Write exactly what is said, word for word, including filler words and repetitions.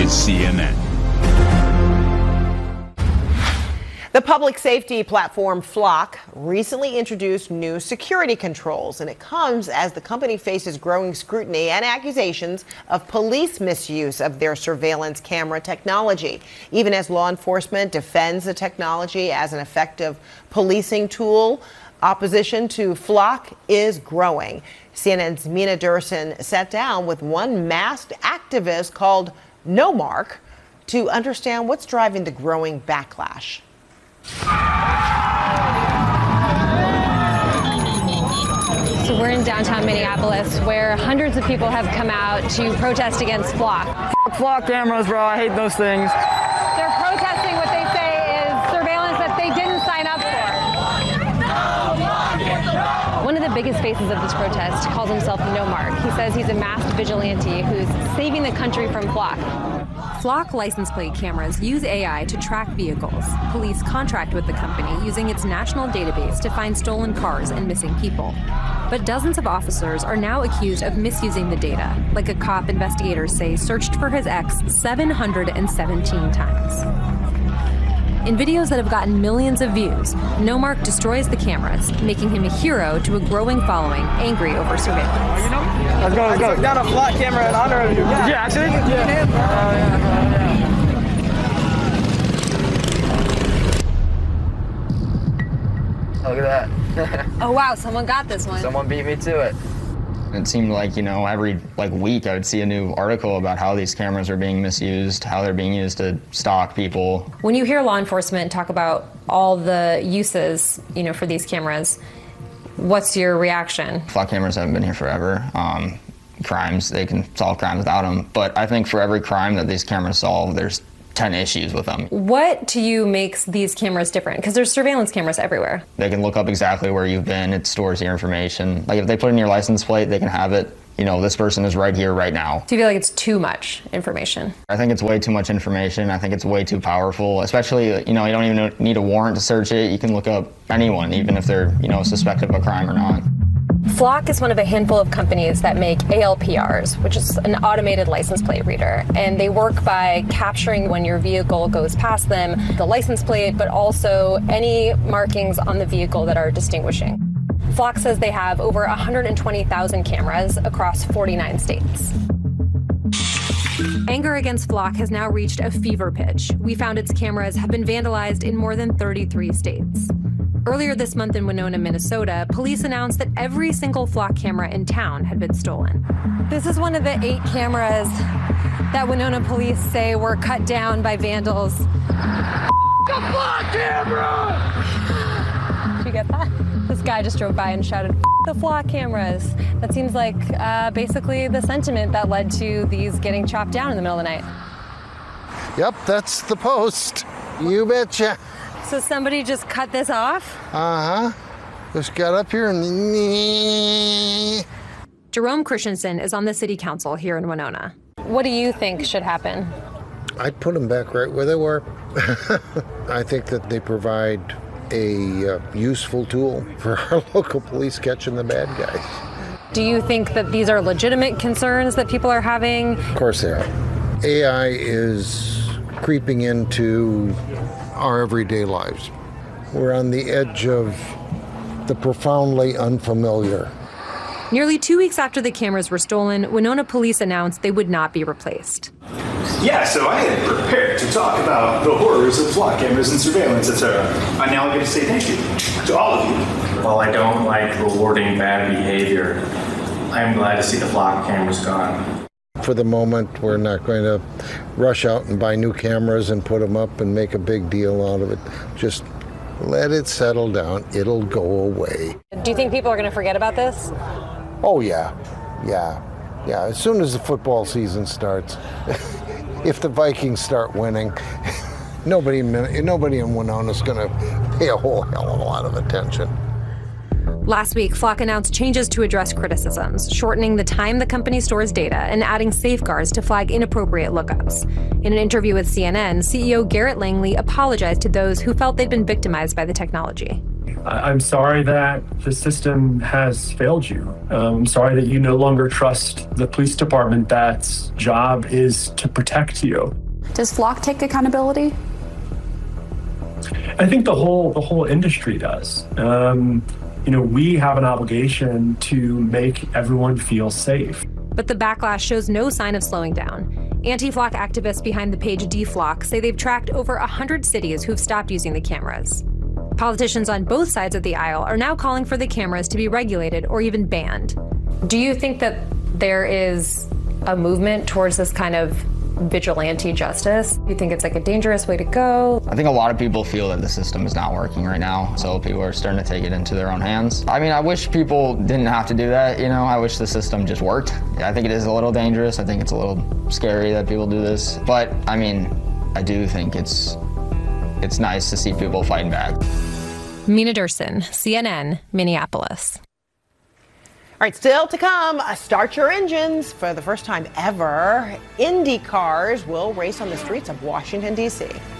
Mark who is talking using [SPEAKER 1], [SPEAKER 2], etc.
[SPEAKER 1] is C N N.
[SPEAKER 2] The public safety platform Flock recently introduced new security controls, and it comes as the company faces growing scrutiny and accusations of police misuse of their surveillance camera technology, even as law enforcement defends the technology as an effective policing tool. Opposition to Flock is growing. C N N's Mina Durson sat down with one masked activist called No Mark to understand what's driving the growing backlash.
[SPEAKER 3] So we're in downtown Minneapolis, where hundreds of people have come out to protest against Flock.
[SPEAKER 4] F- Flock cameras, bro. I hate those things.
[SPEAKER 3] They're protesting what they say is surveillance that they didn't sign up for. One of the biggest faces of this protest calls himself No Mark. He says he's a masked vigilante who's saving the country from Flock.
[SPEAKER 5] Flock license plate cameras use A I to track vehicles. Police contract with the company using its national database to find stolen cars and missing people. But dozens of officers are now accused of misusing the data, like a cop investigators say searched for his ex seven hundred seventeen times. In videos that have gotten millions of views, No Mark destroys the cameras, making him a hero to a growing following angry over surveillance.
[SPEAKER 4] You know? Let's go, let's go. I took down a Flock camera in honor of you. Yeah, yeah actually? Yeah. Oh, yeah. Look at that.
[SPEAKER 3] Oh, wow, someone got this one.
[SPEAKER 4] Someone beat me to it.
[SPEAKER 6] It seemed like, you know, every like week I would see a new article about how these cameras are being misused, how they're being used to stalk people.
[SPEAKER 5] When you hear law enforcement talk about all the uses, you know, for these cameras, what's your reaction?
[SPEAKER 6] Flock cameras haven't been here forever. Um, crimes, they can solve crimes without them. But I think for every crime that these cameras solve, there's ten issues with them.
[SPEAKER 5] What to you makes these cameras different? Because there's surveillance cameras everywhere.
[SPEAKER 6] They can look up exactly where you've been. It stores your information. Like if they put in your license plate, they can have it. You know, this person is right here, right now.
[SPEAKER 5] Do you feel like it's too much information?
[SPEAKER 6] I think it's way too much information. I think it's way too powerful, especially, you know, you don't even need a warrant to search it. You can look up anyone, even if they're, you know, suspected of a crime or not.
[SPEAKER 5] Flock is one of a handful of companies that make A L P Rs, which is an automated license plate reader. And they work by capturing when your vehicle goes past them, the license plate, but also any markings on the vehicle that are distinguishing. Flock says they have over one hundred twenty thousand cameras across forty-nine states. Anger against Flock has now reached a fever pitch. We found its cameras have been vandalized in more than thirty-three states. Earlier this month in Winona, Minnesota, police announced that every single Flock camera in town had been stolen.
[SPEAKER 3] This is one of the eight cameras that Winona police say were cut down by vandals.
[SPEAKER 4] The Flock camera!
[SPEAKER 3] Did you get that? This guy just drove by and shouted, the Flock cameras. That seems like uh, basically the sentiment that led to these getting chopped down in the middle of the night.
[SPEAKER 7] Yep, that's the post. You betcha.
[SPEAKER 3] So somebody just cut this off?
[SPEAKER 7] Uh-huh. Just got up here and...
[SPEAKER 5] Jerome Christensen is on the city council here in Winona.
[SPEAKER 3] What do you think should happen?
[SPEAKER 7] I'd put them back right where they were. I think that they provide a uh, useful tool for our local police catching the bad guys.
[SPEAKER 3] Do you think that these are legitimate concerns that people are having?
[SPEAKER 7] Of course they are. A I is creeping into our everyday lives. We're on the edge of the profoundly unfamiliar.
[SPEAKER 5] Nearly two weeks after the cameras were stolen, Winona police announced they would not be replaced.
[SPEAKER 8] Yeah, so I had prepared to talk about the horrors of Flock cameras and surveillance, et cetera. I now get to say thank you to all of you.
[SPEAKER 9] While I don't like rewarding bad behavior, I'm glad to see the Flock cameras gone.
[SPEAKER 7] For the moment, we're not going to rush out and buy new cameras and put them up and make a big deal out of it. Just let it settle down. It'll go away.
[SPEAKER 3] Do you think people are going to forget about this?
[SPEAKER 7] Oh, yeah. Yeah. Yeah. As soon as the football season starts, if the Vikings start winning, nobody, nobody in Winona is going to pay a whole hell of a lot of attention.
[SPEAKER 5] Last week, Flock announced changes to address criticisms, shortening the time the company stores data and adding safeguards to flag inappropriate lookups. In an interview with C N N, C E O Garrett Langley apologized to those who felt they'd been victimized by the technology.
[SPEAKER 1] I- I'm sorry that the system has failed you. Um, I'm sorry that you no longer trust the police department that's job is to protect you.
[SPEAKER 10] Does Flock take accountability?
[SPEAKER 1] I think the whole the whole industry does. Um, you know, we have an obligation to make everyone feel safe.
[SPEAKER 5] But the backlash shows no sign of slowing down. Anti-Flock activists behind the page DeFlock say they've tracked over one hundred cities who've stopped using the cameras. Politicians on both sides of the aisle are now calling for the cameras to be regulated or even banned.
[SPEAKER 3] Do you think that there is a movement towards this kind of vigilante justice? You think it's like a dangerous way to go?
[SPEAKER 6] I think a lot of people feel that the system is not working right now, so people are starting to take it into their own hands. I mean, I wish people didn't have to do that, you know, I wish the system just worked. I think it is a little dangerous, I think it's a little scary that people do this, but I mean, I do think it's, it's nice to see people fighting back.
[SPEAKER 5] Mina Durson, C N N, Minneapolis.
[SPEAKER 2] All right, still to come, uh, start your engines. For the first time ever, Indy cars will race on the streets of Washington, D C